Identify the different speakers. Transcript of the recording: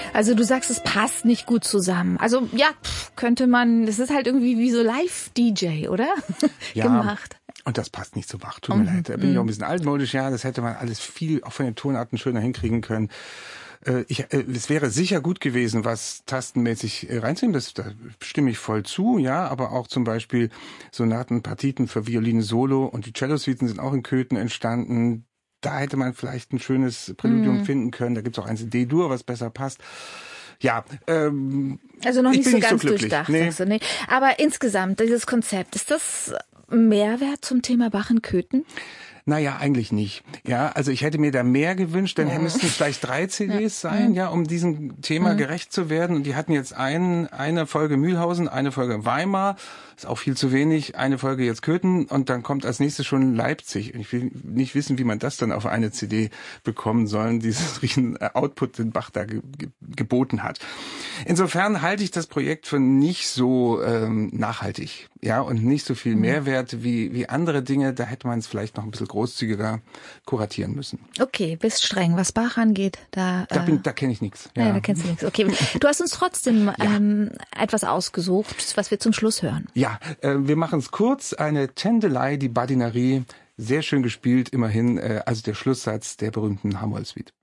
Speaker 1: Also du sagst, es passt nicht gut zusammen. Also ja, könnte man, das ist halt irgendwie wie so Live-DJ, oder?
Speaker 2: Ja, gemacht. Und das passt nicht so wach, tut mir leid. Da bin ich auch ein bisschen altmodisch, ja, das hätte man alles viel, auch von den Tonarten schöner hinkriegen können. Es wäre sicher gut gewesen, was tastenmäßig reinzunehmen, da stimme ich voll zu, ja, aber auch zum Beispiel Sonaten, Partiten für Violine Solo und die Cello-Suiten sind auch in Köthen entstanden. Da hätte man vielleicht ein schönes Präludium finden können. Da gibt's auch eins in D-Dur, was besser passt. Ja,
Speaker 1: also noch nicht so ganz durchdacht, sagst du, nee. Aber insgesamt, dieses Konzept, ist das Mehrwert zum Thema Bach in Köthen?
Speaker 2: Naja, eigentlich nicht. Ja, also ich hätte mir da mehr gewünscht, dann müssten es vielleicht 3 CDs sein, ja, um diesem Thema gerecht zu werden. Und die hatten jetzt eine Folge Mühlhausen, eine Folge Weimar, ist auch viel zu wenig, eine Folge jetzt Köthen und dann kommt als nächstes schon Leipzig. Und ich will nicht wissen, wie man das dann auf eine CD bekommen soll, dieses riesen Output, den Bach da geboten hat. Insofern halte ich das Projekt für nicht so nachhaltig, ja, und nicht so viel Mehrwert wie andere Dinge. Da hätte man es vielleicht noch ein bisschen großzügiger kuratieren müssen.
Speaker 1: Okay, bist streng, was Bach angeht. Da
Speaker 2: kenne ich nichts.
Speaker 1: Ja, da kennst du nichts. Okay, du hast uns trotzdem etwas ausgesucht, was wir zum Schluss hören.
Speaker 2: Ja, wir machen es kurz. Eine Tendelei, die Badinerie, sehr schön gespielt, immerhin. Also der Schlusssatz der berühmten Hamoll-Suite.